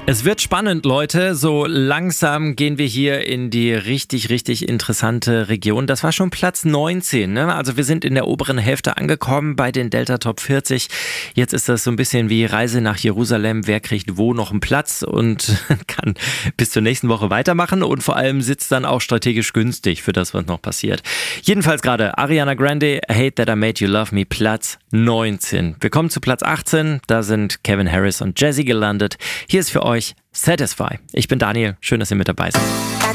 Es wird spannend, Leute. So langsam gehen wir hier in die richtig, richtig interessante Region. Das war schon Platz 19, ne? Also wir sind in der oberen Hälfte angekommen bei den Delta Top 40. Jetzt ist das so ein bisschen wie Reise nach Jerusalem. Wer kriegt wo noch einen Platz und kann bis zur nächsten Woche weitermachen und vor allem sitzt dann auch strategisch günstig für das, was noch passiert. Jedenfalls gerade Ariana Grande, Hate That I Made You Love Me, Platz 19. Wir kommen zu Platz 18. Da sind Kevin Harris und Jazzy gelandet. Hier ist für euch Satisfy. Ich bin Daniel. Schön, dass ihr mit dabei seid.